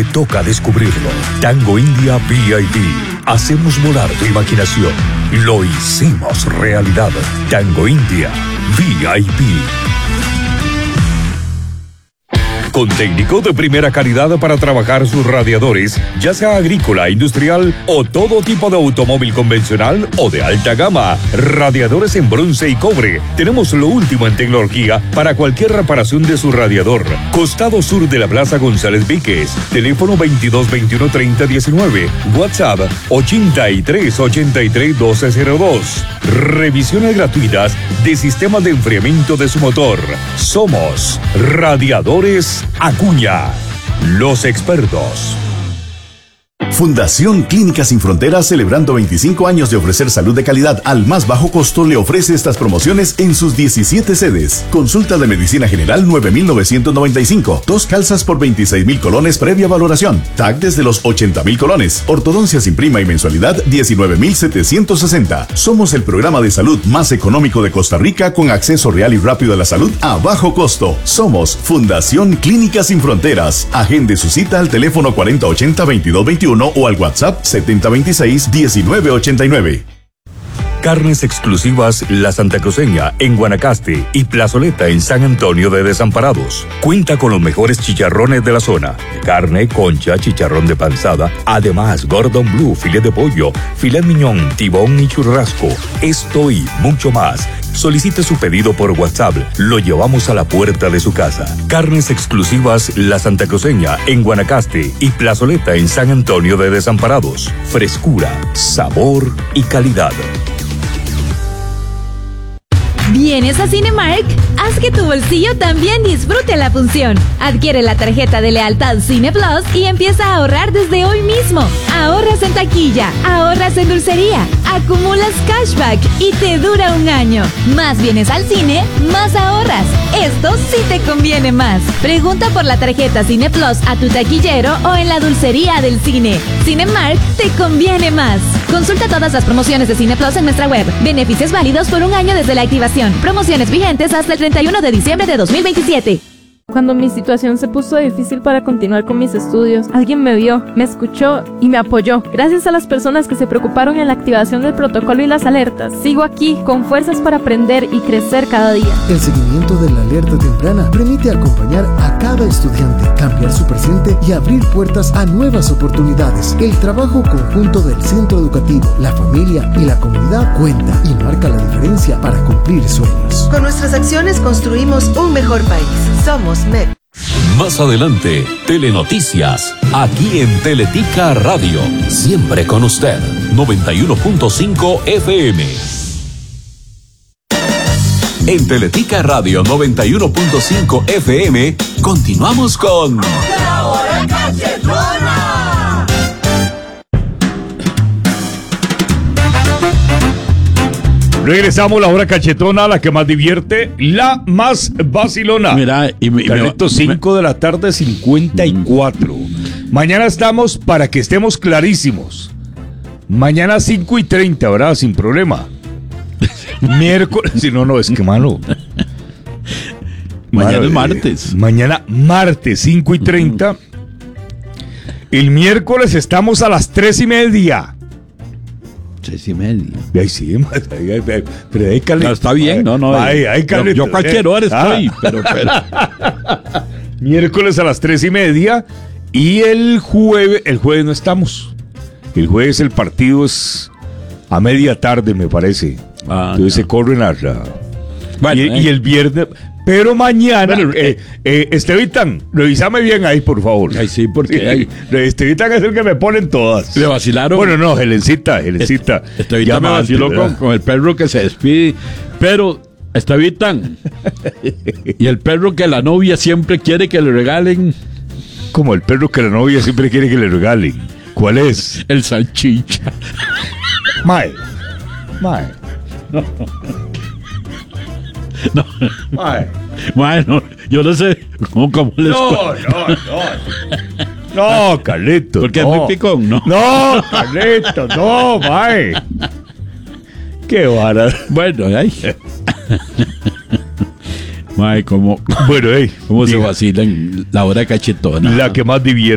te toca descubrirlo. Tango India VIP. Hacemos volar tu imaginación. Lo hicimos realidad. Tango India VIP. Con técnico de primera calidad para trabajar sus radiadores, ya sea agrícola, industrial o todo tipo de automóvil convencional o de alta gama. Radiadores en bronce y cobre. Tenemos lo último en tecnología para cualquier reparación de su radiador. Costado sur de la Plaza González Víquez. Teléfono 2221-3019. WhatsApp 8383-1202. Revisiones gratuitas de sistemas de enfriamiento de su motor. Somos Radiadores Acuña, los expertos. Fundación Clínicas Sin Fronteras, celebrando 25 años de ofrecer salud de calidad al más bajo costo, le ofrece estas promociones en sus 17 sedes. Consulta de medicina general 9,995. 2 calzas por 26,000 colones previa valoración. TAC desde los 80,000 colones. Ortodoncia sin prima y mensualidad 19,760. Somos el programa de salud más económico de Costa Rica con acceso real y rápido a la salud a bajo costo. Somos Fundación Clínicas Sin Fronteras. Agende su cita al teléfono 4080-2221 o al WhatsApp 7026-1989. Carnes exclusivas La Santa Cruceña en Guanacaste y Plazoleta en San Antonio de Desamparados. Cuenta con los mejores chicharrones de la zona. Carne, concha, chicharrón de panzada, además Gordon Blue, filet de pollo, filet miñón, tibón y churrasco. Esto y mucho más. Solicite su pedido por WhatsApp. Lo llevamos a la puerta de su casa. Carnes exclusivas La Santa Cruceña en Guanacaste y Plazoleta en San Antonio de Desamparados. Frescura, sabor y calidad. ¿Vienes a Cinemark? Haz que tu bolsillo también disfrute la función. Adquiere la tarjeta de lealtad Cine Plus y empieza a ahorrar desde hoy mismo. Ahorras en taquilla, ahorras en dulcería, acumulas cashback y te dura un año. Más vienes al cine, más ahorras. Esto sí te conviene más. Pregunta por la tarjeta Cine Plus a tu taquillero o en la dulcería del cine. Cinemark te conviene más. Consulta todas las promociones de Cine Plus en nuestra web. Beneficios válidos por un año desde la activación. Promociones vigentes hasta el 31 de diciembre de 2027. Cuando mi situación se puso difícil para continuar con mis estudios, alguien me vio, me escuchó y me apoyó. Gracias a las personas que se preocuparon en la activación del protocolo y las alertas, sigo aquí con fuerzas para aprender y crecer cada día. El seguimiento de la alerta temprana permite acompañar a cada estudiante, cambiar su presente y abrir puertas a nuevas oportunidades. El trabajo conjunto del centro educativo, la familia y la comunidad cuenta y marca la diferencia para cumplir sueños. Con nuestras acciones construimos un mejor país. Somos MEP. Más adelante, Telenoticias, aquí en Teletica Radio, siempre con usted, 91.5 FM. En Teletica Radio 91.5 FM, continuamos con... ¡La Hora Cachetona! Regresamos, la hora cachetona, la que más divierte, la más vacilona. Mira, Carleto, 5 de la tarde, 54. Mañana estamos para que estemos clarísimos. Mañana 5:30, ¿verdad? Sin problema. Miércoles, si no, es que mano. Mañana es martes. Mañana martes, 5:30. El miércoles estamos a las 3:30. 3:30. Ahí sí, pero ahí Carleto. No, está bien, ahí Carleto. Yo cualquier hora estoy, pero. Miércoles a las 3:30 y el jueves no estamos. El jueves el partido es a media tarde, me parece. Entonces se corren a la... Bueno, y el viernes... Pero mañana, Estevitan, revísame bien ahí, por favor. Ay, sí, porque Estevitan es el que me ponen todas. Le vacilaron. Bueno, no, Helencita. Estevitan me vaciló con el perro que se despide. Pero, Estevitan, y el perro que la novia siempre quiere que le regalen. Como el perro que la novia siempre quiere que le regalen. ¿Cuál es? El salchicha. Mae. No. Bueno, yo no sé cómo les No, Carleto. Porque es muy picón, ¿no? No, Carleto, no, mae. Qué vara. Bueno, ay. Mae, ¿cómo se vacila en la hora cachetona? La que más divierte.